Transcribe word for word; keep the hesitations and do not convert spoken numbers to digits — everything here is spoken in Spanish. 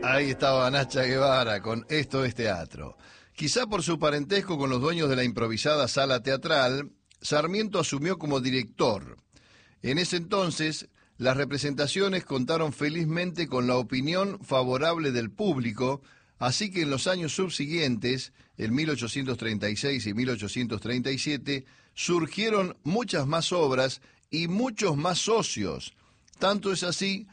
Ahí estaba Nacha Guevara con Esto es Teatro. Quizá por su parentesco con los dueños de la improvisada sala teatral, Sarmiento asumió como director. En ese entonces, las representaciones contaron felizmente con la opinión favorable del público, así que en los años subsiguientes, en mil ochocientos treinta y seis y mil ochocientos treinta y siete, surgieron muchas más obras y muchos más socios. Tanto es así